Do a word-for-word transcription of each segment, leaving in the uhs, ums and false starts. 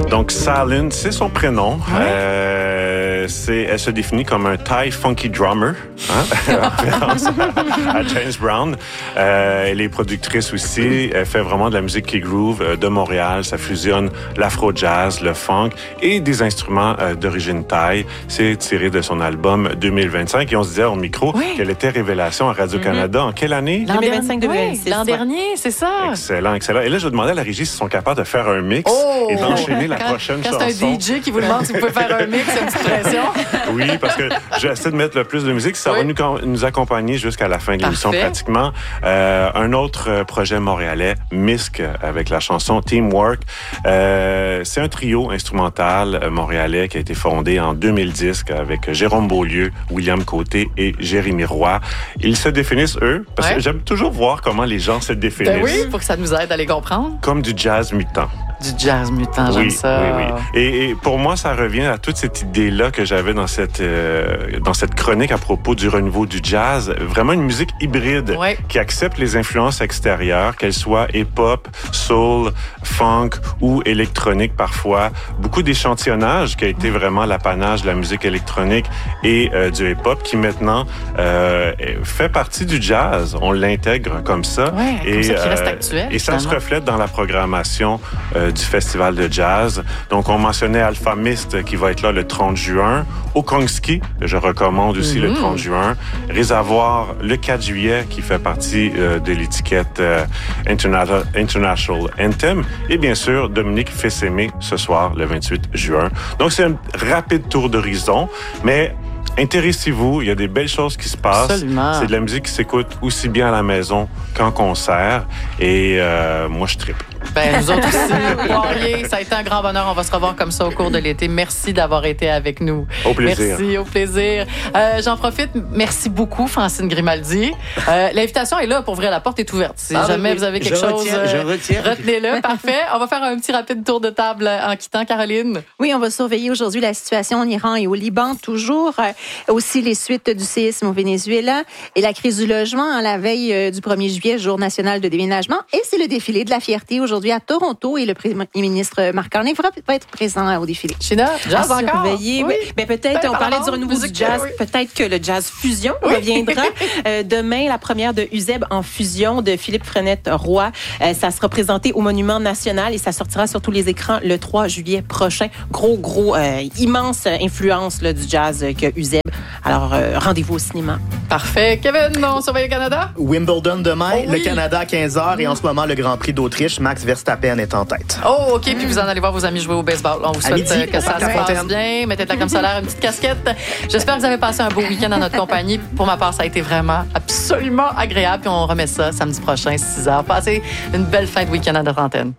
Donc, Salin, c'est son prénom. Ouais. Euh, c'est, elle se définit comme un Thai funky drummer, hein? En référence à, à James Brown. Euh, elle est productrice aussi. Elle fait vraiment de la musique qui groove euh, de Montréal. Ça fusionne l'afro-jazz, le funk et des instruments euh, d'origine thaï. C'est tiré de son album deux mille vingt-cinq. Et on se disait au micro oui. qu'elle était révélation à Radio-Canada. Mm-hmm. En quelle année? L'an deux mille vingt-cinq deux mille vingt-six. Oui, l'an ouais. dernier, c'est ça. Excellent, excellent. Et là, je demandais à la régie s'ils sont capables de faire un mix oh! et d'enchaîner la quand, prochaine quand chanson. Quand c'est un D J qui vous demande si vous pouvez faire un mix, c'est une petite pression. Oui, parce que j'essaie de mettre le plus de musique. Ça oui. va nous, nous accompagner jusqu'à la fin de l'émission Parfait. pratiquement. Euh, un autre projet montréalais, Misk, avec la chanson Teamwork. Euh, c'est un trio instrumental montréalais qui a été fondé en deux mille dix avec Jérôme Beaulieu, William Côté et Jérémy Roy. Ils se définissent, eux, parce ouais. que j'aime toujours voir comment les gens se définissent. Ben oui, pour que ça nous aide à les comprendre. Comme du jazz mutant. Du jazz mutant, j'aime oui, ça. Oui, oui. Et, et pour moi, ça revient à toute cette idée-là que j'avais dans cette euh, dans cette chronique à propos du renouveau du jazz. Vraiment une musique hybride oui. qui accepte les influences extérieures, qu'elles soient hip-hop, soul, funk ou électronique parfois. Beaucoup d'échantillonnage qui a été vraiment l'apanage de la musique électronique et euh, du hip-hop qui maintenant euh, fait partie du jazz. On l'intègre comme ça. Oui, et, comme ça qui reste euh, actuel. Et ça se reflète dans la programmation euh, du Festival de jazz. Donc, on mentionnait Alpha Mist qui va être là le trente juin. Okongski, que je recommande aussi mm-hmm. le trente juin. Réservoir le quatre juillet qui fait partie euh, de l'étiquette euh, Interna- International Anthem. Et bien sûr, Dominique Fils-Aimé ce soir, le vingt-huit juin. Donc, c'est un rapide tour d'horizon, mais intéressez-vous, il y a des belles choses qui se passent. Absolument. C'est de la musique qui s'écoute aussi bien à la maison qu'en concert. Et euh, moi, je trippe. Ben, nous autres aussi, Poirier, ça a été un grand bonheur. On va se revoir comme ça au cours de l'été. Merci d'avoir été avec nous. Au plaisir. Merci, au plaisir. Euh, j'en profite. Merci beaucoup, Francine Grimaldi. Euh, l'invitation est là pour ouvrir la porte est ouverte. Si ah, jamais oui. vous avez quelque je chose, retiens, euh, je retiens. retenez-le. Parfait. On va faire un petit rapide tour de table en quittant, Caroline. Oui, on va surveiller aujourd'hui la situation en Iran et au Liban, toujours. Euh, aussi les suites du séisme au Venezuela et la crise du logement à la veille euh, du premier juillet, jour national de déménagement. Et c'est le défilé de la fierté aujourd'hui à Toronto et le premier ministre Marc Carney va être présent au défilé. China, jazz à encore? Oui. Mais, mais peut-être, ben, on parlait du renouveau du jazz, oui. peut-être que le jazz fusion oui. reviendra. euh, demain, la première de Uzeb en fusion de Philippe Frenette-Roy. Euh, ça sera présenté au Monument National et ça sortira sur tous les écrans le trois juillet prochain. Gros, gros, euh, immense influence là, du jazz que Uzeb. Alors, euh, rendez-vous au cinéma. Parfait. Kevin, on surveille le Canada? Wimbledon demain, oh, oui. le Canada à quinze heures et en ce moment, le Grand Prix d'Autriche, Max Verstappen est en tête. Oh, OK. Puis vous en allez voir vos amis jouer au baseball. On vous souhaite midi, que ça se passe bien. Mettez-la comme solaire, une petite casquette. J'espère que vous avez passé un beau week-end dans notre compagnie. Pour ma part, ça a été vraiment absolument agréable. Puis on remet ça samedi prochain, six heures. Passez une belle fin de week-end à notre antenne.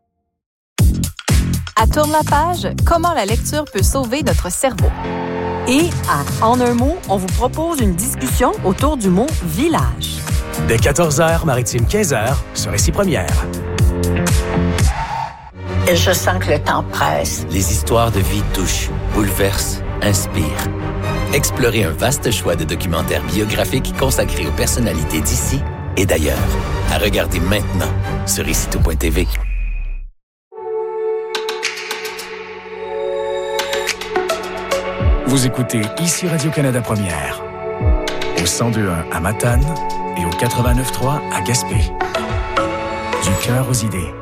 À Tourne la page, comment la lecture peut sauver notre cerveau. Et à En un mot, on vous propose une discussion autour du mot « village ». Dès quatorze heures, Maritime quinze heures, sur Ici Première. Je sens que le temps presse. Les histoires de vie touchent, bouleversent, inspirent. Explorez un vaste choix de documentaires biographiques consacrés aux personnalités d'ici et d'ailleurs. À regarder maintenant sur ici tout point t v. Vous écoutez Ici Radio-Canada Première, au cent deux point un à Matane et au quatre-vingt-neuf point trois à Gaspé. Du cœur aux idées.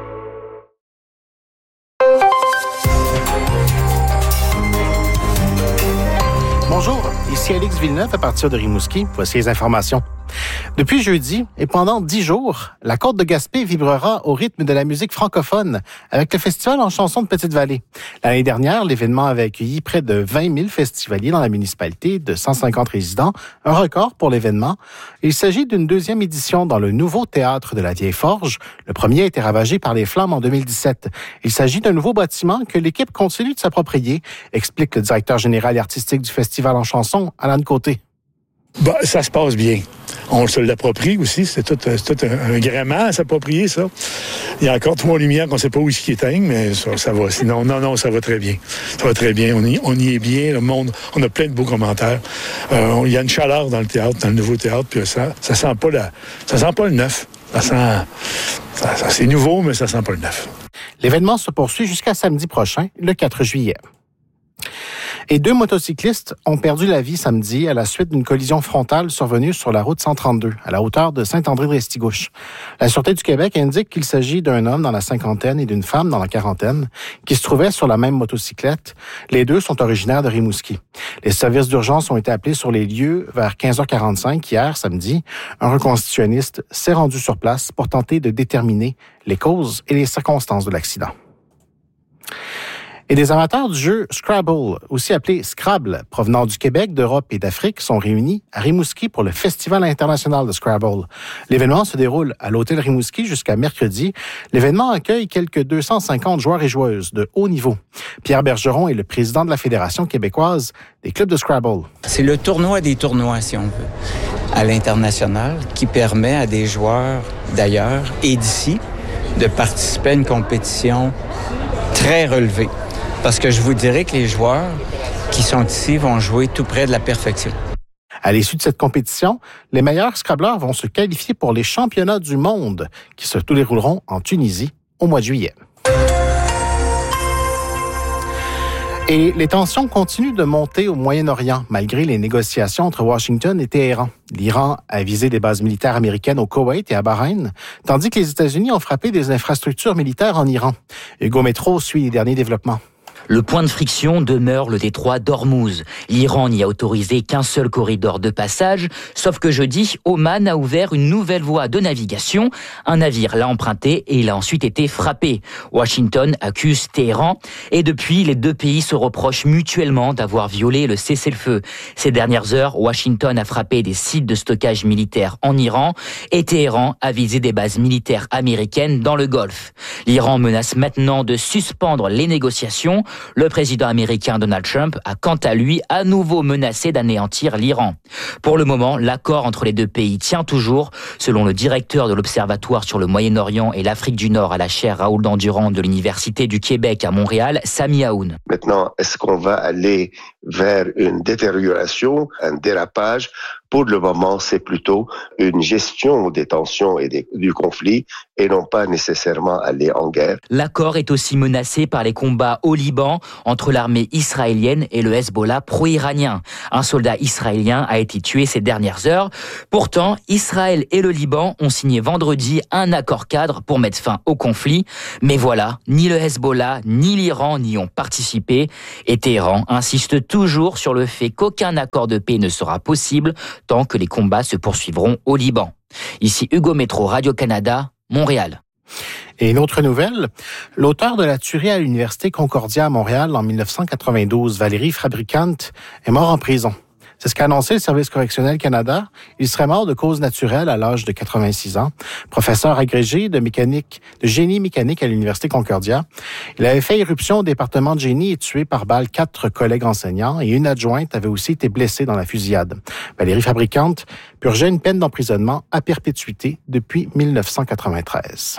Bonjour, ici Alix Villeneuve à partir de Rimouski. Voici les informations. Depuis jeudi et pendant dix jours, la Côte de Gaspé vibrera au rythme de la musique francophone avec le festival en chansons de Petite-Vallée. L'année dernière, l'événement avait accueilli près de vingt mille festivaliers dans la municipalité de cent cinquante résidents, un record pour l'événement. Il s'agit d'une deuxième édition dans le nouveau théâtre de la Vieille Forge. Le premier a été ravagé par les flammes en deux mille dix-sept. Il s'agit d'un nouveau bâtiment que l'équipe continue de s'approprier, explique le directeur général et artistique du festival en chansons, Alan Côté. Bah, ça se passe bien. On se l'approprie aussi. C'est tout, c'est tout un, un gréement à s'approprier, ça. Il y a encore trois lumières qu'on ne sait pas où ils éteignent, mais ça, ça va. Sinon, non, non, ça va très bien. Ça va très bien. On y, on y est bien. Le monde, on a plein de beaux commentaires. Euh, il y a une chaleur dans le théâtre, dans le nouveau théâtre, puis ça, ça sent pas la, ça sent pas le neuf. Ça sent, ça, ça, c'est nouveau, mais ça sent pas le neuf. L'événement se poursuit jusqu'à samedi prochain, le quatre juillet. Et deux motocyclistes ont perdu la vie samedi à la suite d'une collision frontale survenue sur la route cent trente-deux, à la hauteur de Saint-André-de-Restigouche. La Sûreté du Québec indique qu'il s'agit d'un homme dans la cinquantaine et d'une femme dans la quarantaine qui se trouvaient sur la même motocyclette. Les deux sont originaires de Rimouski. Les services d'urgence ont été appelés sur les lieux vers quinze heures quarante-cinq hier, samedi. Un reconstitutionniste s'est rendu sur place pour tenter de déterminer les causes et les circonstances de l'accident. Et des amateurs du jeu Scrabble, aussi appelé Scrabble, provenant du Québec, d'Europe et d'Afrique, sont réunis à Rimouski pour le Festival international de Scrabble. L'événement se déroule à l'hôtel Rimouski jusqu'à mercredi. L'événement accueille quelques deux cent cinquante joueurs et joueuses de haut niveau. Pierre Bergeron est le président de la Fédération québécoise des clubs de Scrabble. C'est le tournoi des tournois, si on veut, à l'international, qui permet à des joueurs d'ailleurs et d'ici de participer à une compétition très relevée. Parce que je vous dirais que les joueurs qui sont ici vont jouer tout près de la perfection. À l'issue de cette compétition, les meilleurs Scrabbleurs vont se qualifier pour les championnats du monde qui se dérouleront en Tunisie au mois de juillet. Et les tensions continuent de monter au Moyen-Orient, malgré les négociations entre Washington et Téhéran. L'Iran a visé des bases militaires américaines au Koweït et à Bahreïn, tandis que les États-Unis ont frappé des infrastructures militaires en Iran. Hugo Métro suit les derniers développements. Le point de friction demeure le détroit d'Ormuz. L'Iran n'y a autorisé qu'un seul corridor de passage, sauf que jeudi, Oman a ouvert une nouvelle voie de navigation. Un navire l'a emprunté et il a ensuite été frappé. Washington accuse Téhéran et depuis, les deux pays se reprochent mutuellement d'avoir violé le cessez-le-feu. Ces dernières heures, Washington a frappé des sites de stockage militaire en Iran et Téhéran a visé des bases militaires américaines dans le Golfe. L'Iran menace maintenant de suspendre les négociations. Le président américain Donald Trump a quant à lui à nouveau menacé d'anéantir l'Iran. Pour le moment, l'accord entre les deux pays tient toujours, selon le directeur de l'Observatoire sur le Moyen-Orient et l'Afrique du Nord à la chaire Raoul Dandurand de l'Université du Québec à Montréal, Sami Aoun. Maintenant, est-ce qu'on va aller vers une détérioration, un dérapage? Pour le moment, c'est plutôt une gestion des tensions et des, du conflit et non pas nécessairement aller en guerre. L'accord est aussi menacé par les combats au Liban entre l'armée israélienne et le Hezbollah pro-iranien. Un soldat israélien a été tué ces dernières heures. Pourtant, Israël et le Liban ont signé vendredi un accord cadre pour mettre fin au conflit. Mais voilà, ni le Hezbollah ni l'Iran n'y ont participé. Et Téhéran insiste toujours sur le fait qu'aucun accord de paix ne sera possible tant que les combats se poursuivront au Liban. Ici Hugo Métro, Radio-Canada, Montréal. Et une autre nouvelle, l'auteur de la tuerie à l'Université Concordia à Montréal en dix-neuf cent quatre-vingt-douze, Valérie Fabricant, est mort en prison. C'est ce qu'a annoncé le Service correctionnel Canada. Il serait mort de cause naturelle à l'âge de quatre-vingt-six ans. Professeur agrégé de mécanique, de génie mécanique à l'Université Concordia. Il avait fait irruption au département de génie et tué par balle quatre collègues enseignants et une adjointe avait aussi été blessée dans la fusillade. Valérie Fabricante purgeait une peine d'emprisonnement à perpétuité depuis dix-neuf cent quatre-vingt-treize.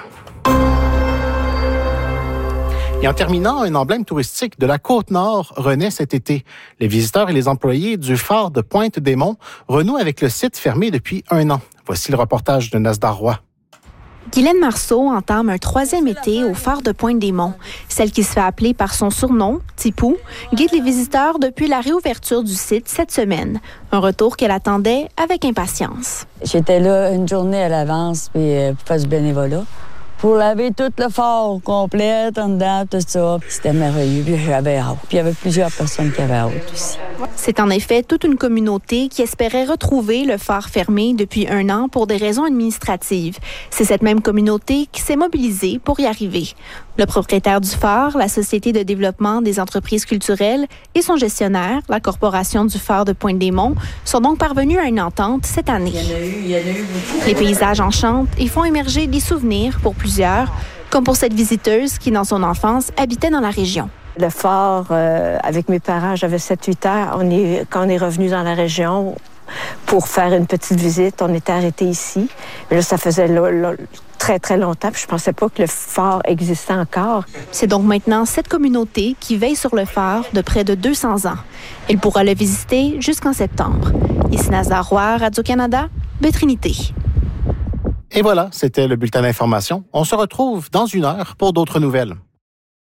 Et en terminant, un emblème touristique de la Côte-Nord renaît cet été. Les visiteurs et les employés du phare de Pointe-des-Monts renouent avec le site fermé depuis un an. Voici le reportage de Nasdar Roy. Guylaine Marceau entame un troisième été au phare de Pointe-des-Monts. Celle qui se fait appeler par son surnom, Tipou, guide les visiteurs depuis la réouverture du site cette semaine. Un retour qu'elle attendait avec impatience. J'étais là une journée à l'avance puis euh, pour faire du bénévolat. Pour laver tout le fort complet, en dedans, tout ça. C'était merveilleux. Puis j'avais hâte. Puis il y avait plusieurs personnes qui avaient hâte aussi. C'est en effet toute une communauté qui espérait retrouver le phare fermé depuis un an pour des raisons administratives. C'est cette même communauté qui s'est mobilisée pour y arriver. Le propriétaire du phare, la Société de développement des entreprises culturelles, et son gestionnaire, la Corporation du phare de Pointe-des-Monts, sont donc parvenus à une entente cette année. Il y en a eu, il y en a eu beaucoup. Les paysages enchantent et font émerger des souvenirs pour plusieurs, comme pour cette visiteuse qui, dans son enfance, habitait dans la région. Le phare, euh, avec mes parents, j'avais sept huit ans. On est, quand on est revenu dans la région pour faire une petite visite, on était arrêté ici. Mais là, ça faisait là, là, très, très longtemps. Puis je pensais pas que le phare existait encore. C'est donc maintenant cette communauté qui veille sur le phare de près de deux cents ans. Elle pourra le visiter jusqu'en septembre. Ici Nasdar Roy, Radio-Canada, Baie-Trinité. Et voilà, c'était le bulletin d'information. On se retrouve dans une heure pour d'autres nouvelles.